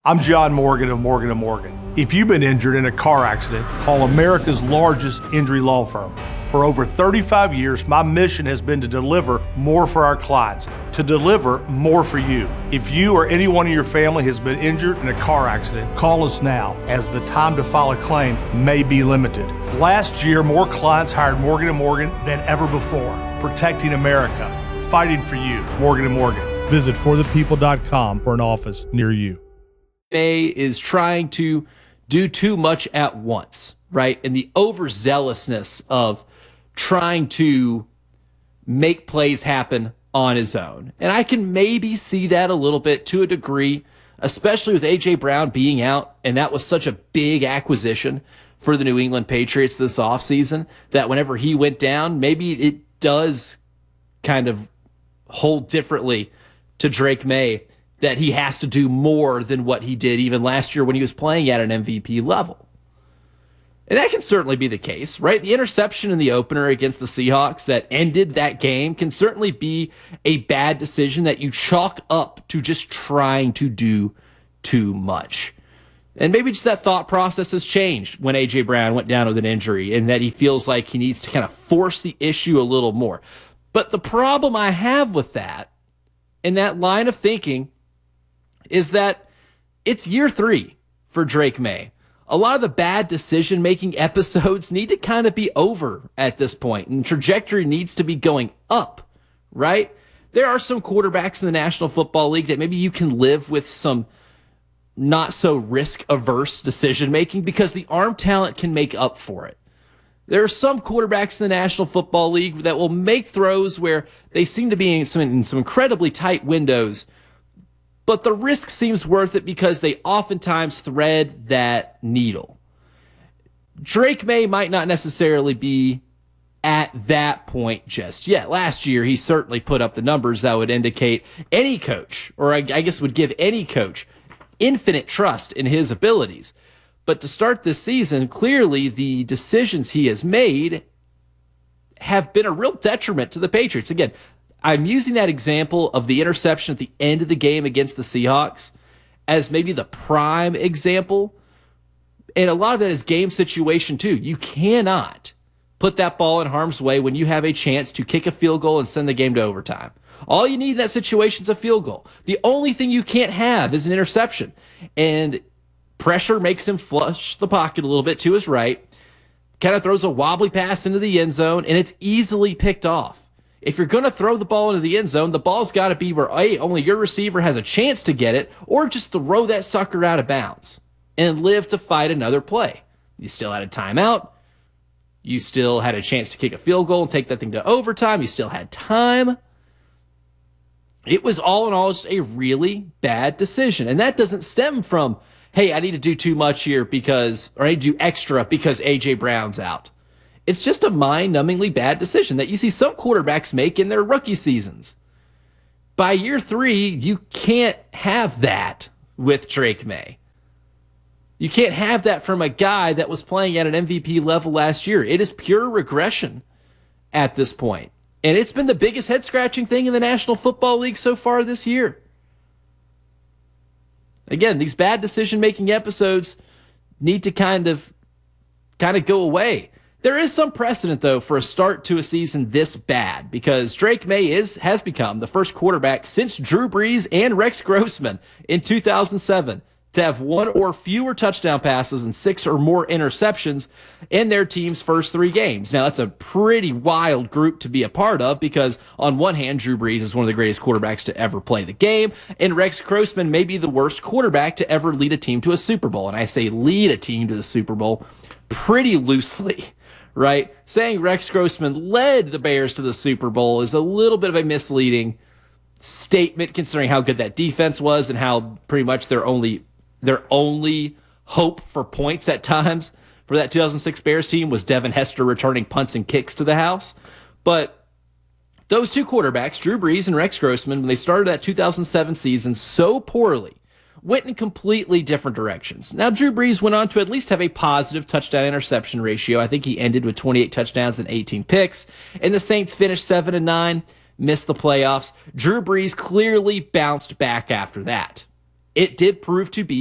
I'm John Morgan of Morgan & Morgan. If you've been injured in a car accident, call America's largest injury law firm. For over 35 years, my mission has been to deliver more for our clients, to deliver more for you. If you or anyone in your family has been injured in a car accident, call us now, as the time to file a claim may be limited. Last year, more clients hired Morgan & Morgan than ever before, protecting America, fighting for you. Morgan & Morgan. Visit forthepeople.com for an office near you. Is trying to do too much at once, right? And the overzealousness of trying to make plays happen on his own. And I can maybe see that a little bit to a degree, especially with A.J. Brown being out. And that was such a big acquisition for the New England Patriots this offseason that whenever he went down, maybe it does kind of hold differently to Drake May, that he has to do more than what he did even last year when he was playing at an MVP level. And that can certainly be the case, right? The interception in the opener against the Seahawks that ended that game can certainly be a bad decision that you chalk up to just trying to do too much. And maybe just that thought process has changed when A.J. Brown went down with an injury and that he feels like he needs to kind of force the issue a little more. But the problem I have with that, in that line of thinking, is that it's year 3 for Drake May. A lot of the bad decision-making episodes need to kind of be over at this point, and trajectory needs to be going up, right? There are some quarterbacks in the National Football League that maybe you can live with some not so risk-averse decision-making because the arm talent can make up for it. There are some quarterbacks in the National Football League that will make throws where they seem to be in some incredibly tight windows, but the risk seems worth it because they oftentimes thread that needle. Drake May might not necessarily be at that point just yet. Last year, he certainly put up the numbers that would indicate any coach, or I guess would give any coach, infinite trust in his abilities. But to start this season, clearly the decisions he has made have been a real detriment to the Patriots. Again, I'm using that example of the interception at the end of the game against the Seahawks as maybe the prime example. And a lot of that is game situation too. You cannot put that ball in harm's way when you have a chance to kick a field goal and send the game to overtime. All you need in that situation is a field goal. The only thing you can't have is an interception. And pressure makes him flush the pocket a little bit to his right, kind of throws a wobbly pass into the end zone, and it's easily picked off. If you're going to throw the ball into the end zone, the ball's got to be where only your receiver has a chance to get it, or just throw that sucker out of bounds and live to fight another play. You still had a timeout. You still had a chance to kick a field goal and take that thing to overtime. You still had time. It was all in all just a really bad decision. And that doesn't stem from, hey, I need to do too much here or I need to do extra because A.J. Brown's out. It's just a mind-numbingly bad decision that you see some quarterbacks make in their rookie seasons. By year 3, you can't have that with Drake May. You can't have that from a guy that was playing at an MVP level last year. It is pure regression at this point. And it's been the biggest head-scratching thing in the National Football League so far this year. Again, these bad decision-making episodes need to kind of go away. There is some precedent, though, for a start to a season this bad, because Drake May has become the first quarterback since Drew Brees and Rex Grossman in 2007 to have 1 or fewer touchdown passes and 6 or more interceptions in their team's first 3 games. Now, that's a pretty wild group to be a part of because, on one hand, Drew Brees is one of the greatest quarterbacks to ever play the game, and Rex Grossman may be the worst quarterback to ever lead a team to a Super Bowl. And I say lead a team to the Super Bowl pretty loosely, right? Saying Rex Grossman led the Bears to the Super Bowl is a little bit of a misleading statement considering how good that defense was and how pretty much their only hope for points at times for that 2006 Bears team was Devin Hester returning punts and kicks to the house. But those 2 quarterbacks, Drew Brees and Rex Grossman, when they started that 2007 season so poorly, went in completely different directions. Now, Drew Brees went on to at least have a positive touchdown-interception ratio. I think he ended with 28 touchdowns and 18 picks. And the Saints finished 7-9, missed the playoffs. Drew Brees clearly bounced back after that. It did prove to be